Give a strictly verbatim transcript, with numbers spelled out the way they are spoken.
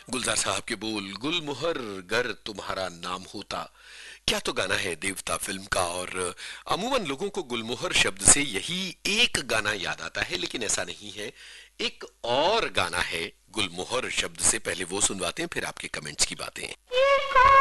गुलजार साहब के बोल, गुलमोहर गर तुम्हारा नाम होता। क्या तो गाना है देवता फिल्म का। और अमूमन लोगों को गुलमोहर शब्द से यही एक गाना याद आता है, लेकिन ऐसा नहीं है। एक और गाना है गुलमोहर शब्द से। पहले वो सुनवाते हैं, फिर आपके कमेंट्स की बातें।